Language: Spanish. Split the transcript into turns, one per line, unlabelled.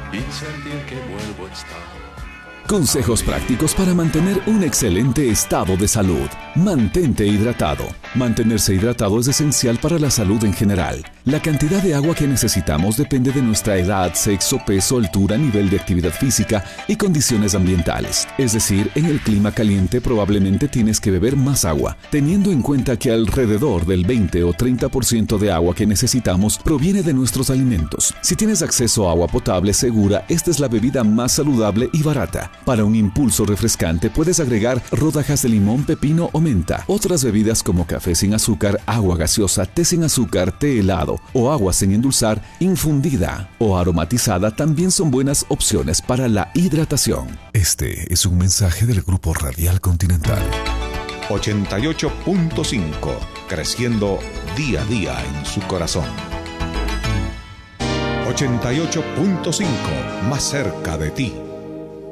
y sentir que vuelvo a estar.
Consejos prácticos para mantener un excelente estado de salud. Mantente hidratado. Mantenerse hidratado es esencial para la salud en general. La cantidad de agua que necesitamos depende de nuestra edad, sexo, peso, altura, nivel de actividad física y condiciones ambientales. Es decir, en el clima caliente probablemente tienes que beber más agua, teniendo en cuenta que alrededor del 20 o 30% de agua que necesitamos proviene de nuestros alimentos. Si tienes acceso a agua potable segura, esta es la bebida más saludable y barata. Para un impulso refrescante puedes agregar rodajas de limón, pepino o menta. Otras bebidas como café sin azúcar, agua gaseosa, té sin azúcar, té helado o agua sin endulzar, infundida o aromatizada también son buenas opciones para la hidratación.
Este es un mensaje del Grupo Radial Continental.
88.5, creciendo día a día en su corazón. 88.5, más cerca de ti.